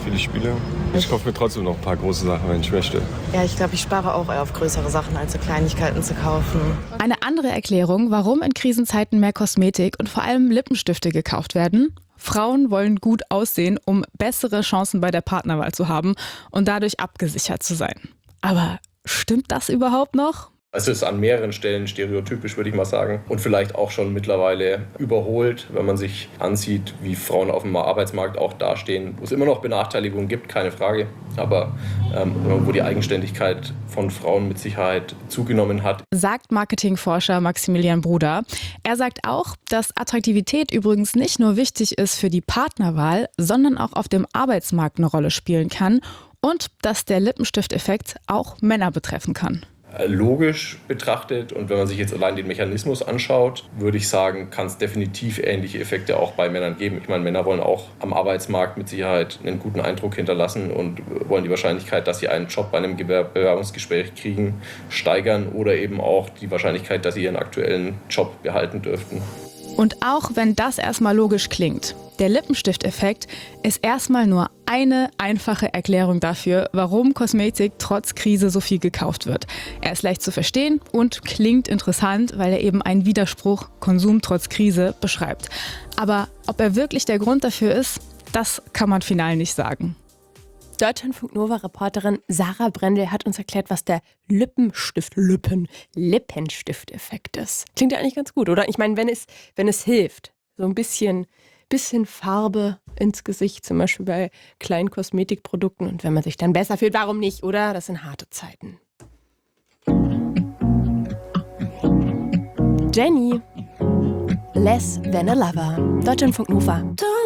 Viele Spiele. Ich kaufe mir trotzdem noch ein paar große Sachen, wenn ich möchte. Ja, ich glaube, ich spare auch eher auf größere Sachen, als so Kleinigkeiten zu kaufen. Eine andere Erklärung, warum in Krisenzeiten mehr Kosmetik und vor allem Lippenstifte gekauft werden: Frauen wollen gut aussehen, um bessere Chancen bei der Partnerwahl zu haben und dadurch abgesichert zu sein. Aber stimmt das überhaupt noch? Es ist an mehreren Stellen stereotypisch, würde ich mal sagen. Und vielleicht auch schon mittlerweile überholt, wenn man sich ansieht, wie Frauen auf dem Arbeitsmarkt auch dastehen. Wo es immer noch Benachteiligungen gibt, keine Frage. Aber wo die Eigenständigkeit von Frauen mit Sicherheit zugenommen hat. Sagt Marketingforscher Maximilian Bruder. Er sagt auch, dass Attraktivität übrigens nicht nur wichtig ist für die Partnerwahl, sondern auch auf dem Arbeitsmarkt eine Rolle spielen kann. Und dass der Lippenstifteffekt auch Männer betreffen kann. Logisch betrachtet und wenn man sich jetzt allein den Mechanismus anschaut, würde ich sagen, kann es definitiv ähnliche Effekte auch bei Männern geben. Ich meine, Männer wollen auch am Arbeitsmarkt mit Sicherheit einen guten Eindruck hinterlassen und wollen die Wahrscheinlichkeit, dass sie einen Job bei einem Bewerbungsgespräch kriegen, steigern oder eben auch die Wahrscheinlichkeit, dass sie ihren aktuellen Job behalten dürften. Und auch wenn das erstmal logisch klingt, der Lippenstifteffekt ist erstmal nur eine einfache Erklärung dafür, warum Kosmetik trotz Krise so viel gekauft wird. Er ist leicht zu verstehen und klingt interessant, weil er eben einen Widerspruch Konsum trotz Krise beschreibt. Aber ob er wirklich der Grund dafür ist, das kann man final nicht sagen. Deutschlandfunk Nova-Reporterin Sarah Brendel hat uns erklärt, was der Lippenstifteffekt ist. Klingt ja eigentlich ganz gut, oder? Ich meine, wenn es hilft, so ein bisschen Farbe ins Gesicht, zum Beispiel bei kleinen Kosmetikprodukten. Und wenn man sich dann besser fühlt, warum nicht, oder? Das sind harte Zeiten. Jenny, Less Than a Lover. Deutschlandfunk Nova.